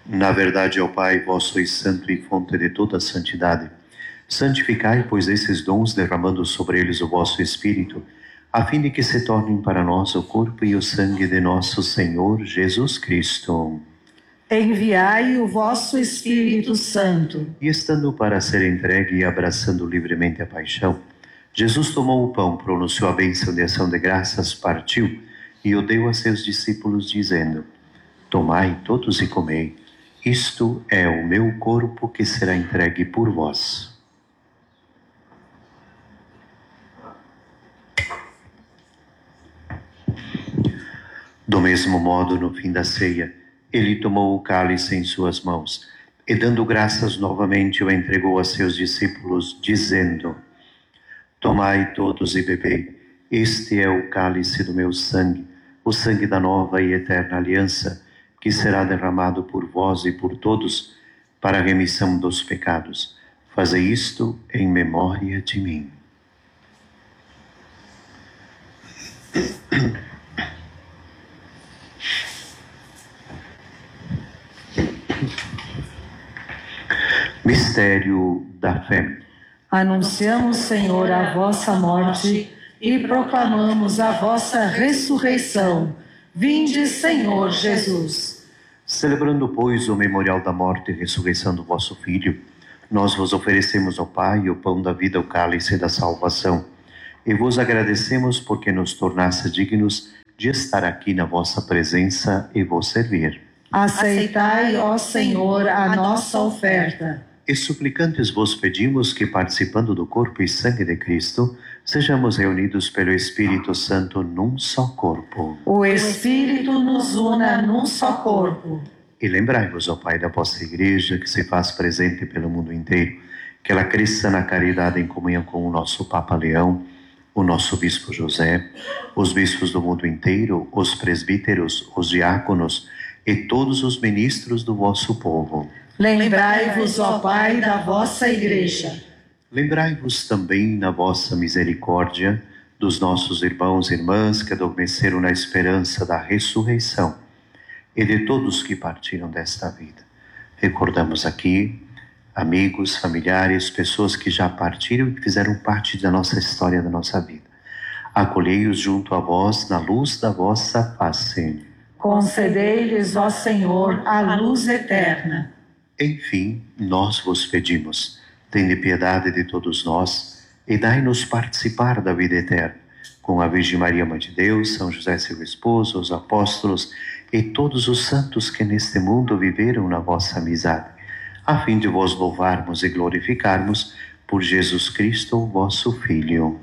Na verdade, ó Pai, vós sois santo e fonte de toda a santidade. Santificai, pois, esses dons, derramando sobre eles o vosso Espírito, a fim de que se tornem para nós o corpo e o sangue de nosso Senhor Jesus Cristo. Enviai o vosso Espírito Santo. E estando para ser entregue e abraçando livremente a paixão, Jesus tomou o pão, pronunciou a bênção de ação de graças, partiu e o deu a seus discípulos, dizendo: Tomai todos e comei, isto é o meu corpo que será entregue por vós. Do mesmo modo, no fim da ceia, ele tomou o cálice em suas mãos e, dando graças novamente, o entregou a seus discípulos, dizendo: Tomai todos e bebei, este é o cálice do meu sangue, o sangue da nova e eterna aliança, que será derramado por vós e por todos para a remissão dos pecados. Fazei isto em memória de mim. Mistério da fé. Anunciamos, Senhor, a vossa morte e proclamamos a vossa ressurreição. Vinde, Senhor Jesus. Celebrando, pois, o memorial da morte e ressurreição do vosso Filho, nós vos oferecemos, ó Pai, o pão da vida, o cálice da salvação, e vos agradecemos porque nos tornaste dignos de estar aqui na vossa presença e vos servir. Aceitai, ó Senhor, a nossa oferta. E suplicantes vos pedimos que, participando do corpo e sangue de Cristo, sejamos reunidos pelo Espírito Santo num só corpo. O Espírito nos una num só corpo. E lembrai-vos, ó Pai, da vossa Igreja, que se faz presente pelo mundo inteiro, que ela cresça na caridade em comunhão com o nosso Papa Leão, o nosso Bispo José, os bispos do mundo inteiro, os presbíteros, os diáconos e todos os ministros do vosso povo. Lembrai-vos, ó Pai, da vossa Igreja. Lembrai-vos também, na vossa misericórdia, dos nossos irmãos e irmãs que adormeceram na esperança da ressurreição e de todos que partiram desta vida. Recordamos aqui amigos, familiares, pessoas que já partiram e fizeram parte da nossa história, da nossa vida. Acolhei-os junto a vós na luz da vossa face. Concedei-lhes, ó Senhor, a luz eterna. Enfim, nós vos pedimos, tende piedade de todos nós e dai-nos participar da vida eterna, com a Virgem Maria, Mãe de Deus, São José, seu esposo, os apóstolos e todos os santos que neste mundo viveram na vossa amizade, a fim de vos louvarmos e glorificarmos por Jesus Cristo, o vosso Filho.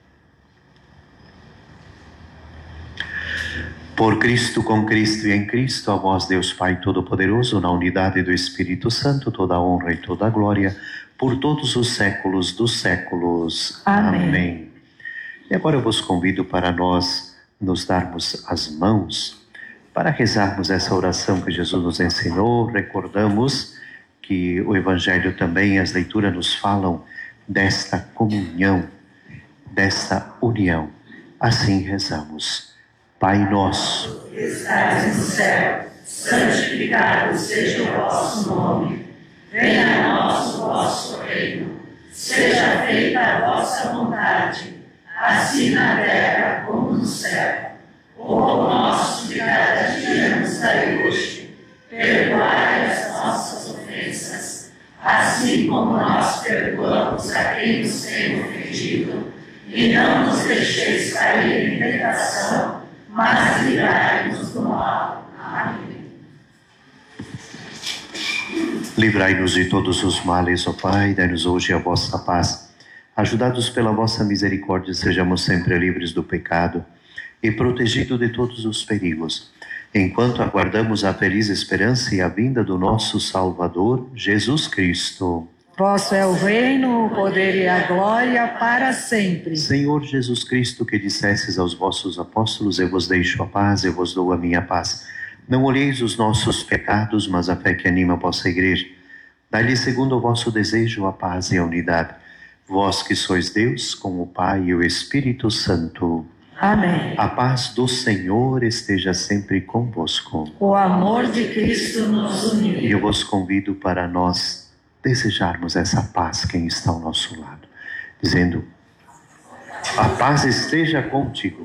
Por Cristo, com Cristo e em Cristo, a vós, Deus Pai Todo-Poderoso, na unidade do Espírito Santo, toda a honra e toda a glória, por todos os séculos dos séculos. Amém. Amém. E agora eu vos convido para nós nos darmos as mãos, para rezarmos essa oração que Jesus nos ensinou. Recordamos que o Evangelho também, as leituras nos falam desta comunhão, desta união. Assim rezamos. Pai nosso, que estais no céu, santificado seja o vosso nome. Venha a nós o vosso reino. Seja feita a vossa vontade, assim na terra como no céu. O pão nosso de cada dia nos dai hoje. Perdoai as nossas ofensas, assim como nós perdoamos a quem nos tem ofendido. E não nos deixeis cair em tentação, mas livrai-nos do mal. Amém. livrai-nos de todos os males, ó Pai, dai-nos hoje a vossa paz. Ajudados pela vossa misericórdia, sejamos sempre livres do pecado e protegidos de todos os perigos, enquanto aguardamos a feliz esperança e a vinda do nosso Salvador, Jesus Cristo. Vosso é o reino, o poder e a glória para sempre. Senhor Jesus Cristo, que dissestes aos vossos apóstolos: eu vos deixo a paz, eu vos dou a minha paz. Não olheis os nossos pecados, mas a fé que anima a vossa igreja. Dai-lhe, segundo o vosso desejo, a paz e a unidade. Vós que sois Deus, com o Pai e o Espírito Santo. Amém. A paz do Senhor esteja sempre convosco. O amor de Cristo nos uniu. E eu vos convido para nós desejarmos essa paz quem está ao nosso lado, dizendo: a paz esteja contigo.